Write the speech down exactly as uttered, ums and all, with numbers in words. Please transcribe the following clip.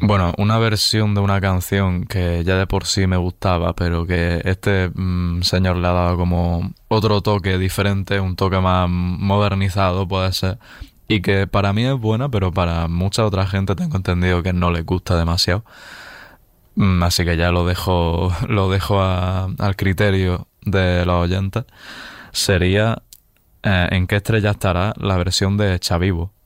Bueno, una versión de una canción que ya de por sí me gustaba, pero que este mm, señor le ha dado como otro toque diferente, un toque más modernizado puede ser, y que para mí es buena, pero para mucha otra gente tengo entendido que no les gusta demasiado. Mm, Así que ya lo dejo, lo dejo a- al criterio de los oyentes. Sería eh, ¿en qué estrella estará la versión de Chavivo?